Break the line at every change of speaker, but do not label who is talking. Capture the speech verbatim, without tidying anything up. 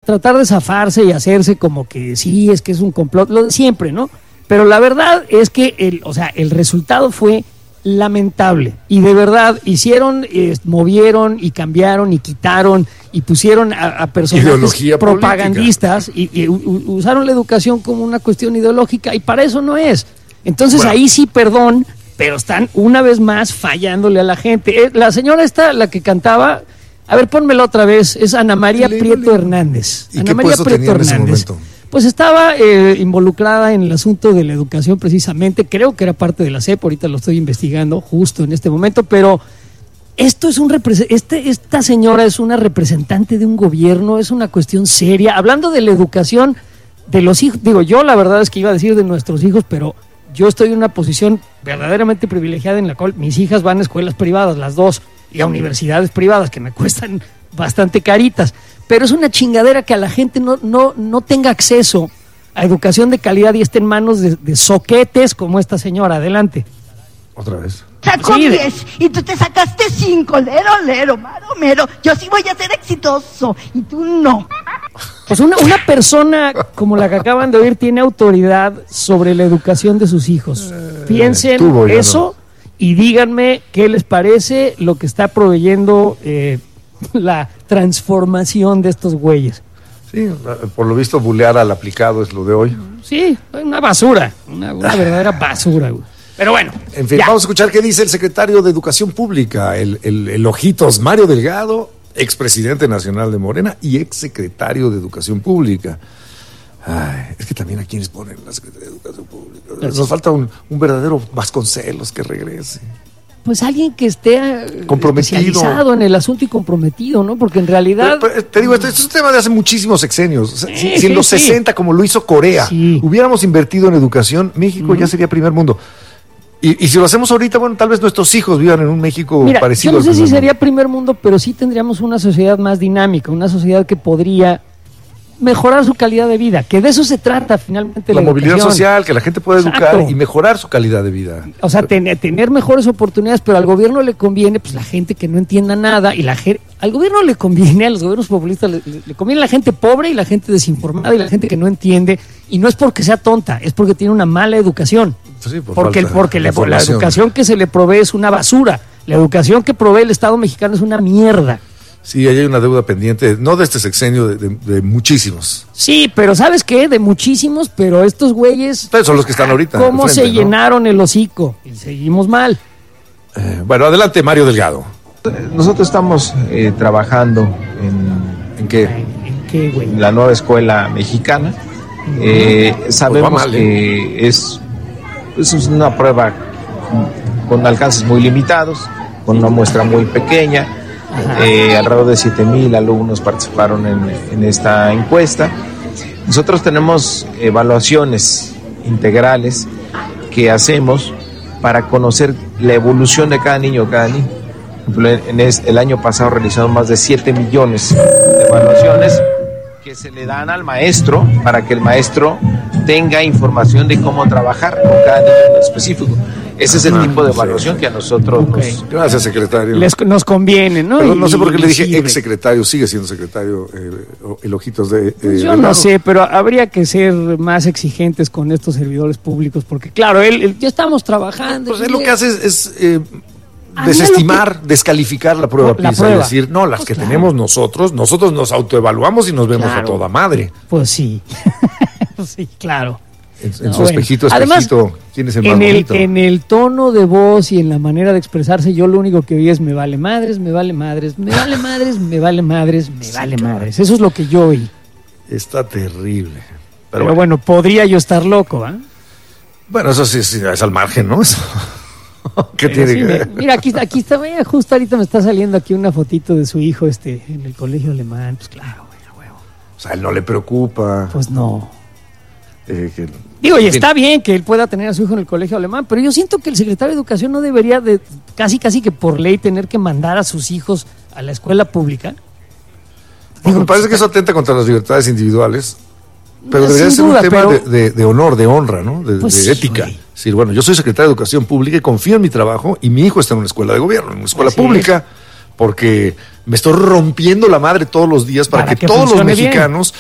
tratar de zafarse y hacerse como que sí, es que es un complot, lo de siempre, ¿no? Pero la verdad es que el, o sea, el resultado fue lamentable y de verdad hicieron, eh, movieron y cambiaron y quitaron y pusieron a, a personajes propagandistas y, y u, usaron la educación como una cuestión ideológica y para eso no es. Entonces bueno. Ahí sí, perdón, pero están una vez más fallándole a la gente. Eh, la señora esta, la que cantaba, a ver, pónmela otra vez, es Ana María sí, Prieto Hernández.
¿Y
Ana
qué
María
puesto
Prieto
tenía en ese
Hernández.
momento?
Pues estaba eh, involucrada en el asunto de la educación precisamente, creo que era parte de la C E P, ahorita lo estoy investigando justo en este momento, pero esto es un repre- este, esta señora es una representante de un gobierno, es una cuestión seria, hablando de la educación de los hijos, digo yo la verdad es que iba a decir de nuestros hijos, pero yo estoy en una posición verdaderamente privilegiada en la cual mis hijas van a escuelas privadas, las dos, y a universidades privadas que me cuestan bastante caritas, pero es una chingadera que a la gente no, no, no tenga acceso a educación de calidad y esté en manos de, de soquetes como esta señora. Adelante.
Otra vez.
Sacó
Sí,
diez y tú te sacaste cinco, lero, lero, maro, mero. Yo sí voy a ser exitoso y tú no.
Pues una, una persona como la que acaban de oír tiene autoridad sobre la educación de sus hijos. Piensen
tuvo, ya
eso no. Y díganme qué les parece lo que está proveyendo eh, la transformación de estos güeyes.
Sí, por lo visto bulear al aplicado es lo de hoy.
Sí, una basura, una, una verdadera basura, güey. Pero bueno.
En fin, ya. Vamos a escuchar qué dice el secretario de Educación Pública, el, el, el Ojitos Mario Delgado, expresidente nacional de Morena y exsecretario de Educación Pública. Ay, es que también a quienes ponen la Secretaría de Educación Pública. Nos falta un, un verdadero Vasconcelos que regrese.
Pues alguien que esté
comprometido,
especializado en el asunto y comprometido, ¿no? Porque en realidad...
Pero, pero, te digo, esto, esto es un tema de hace muchísimos sexenios. O sea,
sí,
si, si en
sí,
los
sí.
sesenta, como lo hizo Corea, sí. hubiéramos invertido en educación, México uh-huh. ya sería primer mundo. Y, y si lo hacemos ahorita, bueno, tal vez nuestros hijos vivan en un México
Mira,
parecido.
Yo no sé si
mundo.
sería primer mundo, pero sí tendríamos una sociedad más dinámica, una sociedad que podría mejorar su calidad de vida, que de eso se trata finalmente
la,
la
movilidad
educación.
social, que la gente pueda educar
Exacto.
y mejorar su calidad de vida.
O sea, ten, tener mejores oportunidades, pero al gobierno le conviene, pues la gente que no entienda nada, y la gente, al gobierno le conviene, a los gobiernos populistas le, le, le conviene la gente pobre y la gente desinformada y la gente que no entiende, y no es porque sea tonta, es porque tiene una mala educación.
Sí, por
porque
falta
porque
de
le, la educación que se le provee es una basura, la educación que provee el Estado mexicano es una mierda.
Sí, ahí hay una deuda pendiente, no de este sexenio, de, de, de muchísimos.
Sí, pero ¿sabes qué? De muchísimos, pero estos güeyes...
Pero son los que están ahorita.
¿Cómo
frente,
se
¿no?
llenaron el hocico? Y seguimos mal.
Eh, bueno, adelante, Mario Delgado.
Nosotros estamos eh, trabajando en,
¿En qué?
¿En qué, güey?
En la nueva escuela mexicana. Eh, sabemos
pues mal, ¿eh?
que es, es una prueba con alcances muy limitados, con una muestra muy pequeña. Eh, alrededor de siete mil alumnos participaron en, en esta encuesta. Nosotros tenemos evaluaciones integrales que hacemos para conocer la evolución de cada niño o cada niña. Por ejemplo, en el, el año pasado realizaron más de siete millones de evaluaciones que se le dan al maestro para que el maestro tenga información de cómo trabajar con cada niño en específico. Ese es el
Ah,
tipo de
sí,
evaluación
sí.
que a nosotros
Okay.
nos...
Gracias, secretario.
Les, nos conviene, ¿no?
Pero
Y-
no sé por qué
y
le dije
sirve.
ex secretario, sigue siendo secretario eh, el Ojitos de... Eh,
Pues yo
Delgado.
no sé, pero habría que ser más exigentes con estos servidores públicos, porque claro, él, él- ya estamos trabajando.
Pues él lo que hace es, es, eh,
A mí
desestimar, descalificar la prueba
La
PISA,
prueba.
es decir, no, las
Pues
que
claro.
tenemos nosotros, nosotros nos autoevaluamos y nos vemos
Claro.
a toda madre.
Pues sí, pues sí, claro.
En, en
No,
su
bueno.
espejito,
Además,
espejito, ¿quién es el más
En el,
bonito?
en el tono de voz y en la manera de expresarse, yo lo único que oí es me vale madres, me vale madres, me vale madres, me vale madres, me vale madres. Eso es lo que yo oí.
Está terrible. Pero,
Pero
bueno,
bueno, podría yo estar loco, ¿ah?
bueno, eso sí, sí, es al margen, ¿no? Eso. ¿Qué
Pero
tiene
sí,
que
me-
ver?
mira, aquí, aquí está, mira, justo ahorita me está saliendo aquí una fotito de su hijo este en el colegio alemán. Pues claro, güey, a huevo.
O sea, él no le preocupa.
Pues no.
eh, que-
Digo, y
en fin.
está bien que él pueda tener a su hijo en el colegio alemán, pero yo siento que el secretario de Educación no debería de casi casi que por ley tener que mandar a sus hijos a la escuela pública.
Digo, me parece que eso atenta contra las libertades individuales, pero
Sin
debería ser
duda,
un tema
pero-
de, de- de honor, de honra, ¿no? De,
Pues
de
sí,
ética.
güey.
Es decir, bueno, yo soy secretario de Educación Pública y confío en mi trabajo y mi hijo está en una escuela de gobierno, en una escuela
Así
pública, porque me estoy rompiendo la madre todos los días para,
Para
que,
que
todos los
funcione bien.
mexicanos